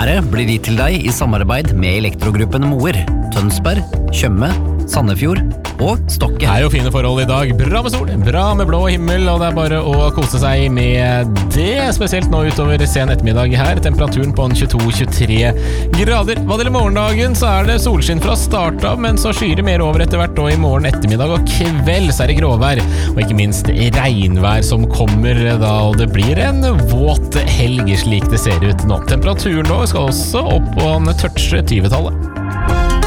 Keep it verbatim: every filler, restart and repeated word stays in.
Været blir gitt til deg i samarbeid med Elektrogruppen Moer, Tønsberg, Tjøme, Sandefjord og Stokke. Det er jo fine forhold i dag. Bra med sol, bra med blå himmel, og det er bare å kose seg med det. Spesielt nå utover sen ettermiddag her. Temperaturen på en tjueto til tjuetre grader. Hva det gjelder morgendagen, så er det solskinn fra start av, men så skyrer mer over etter hvert, og i morgen ettermiddag og kveld så er det gråvær, og ikke minst regnvær som kommer da, og det blir en våt helg slik det ser ut nå. Temperaturen nå skal også opp på en touche tyve-tallet.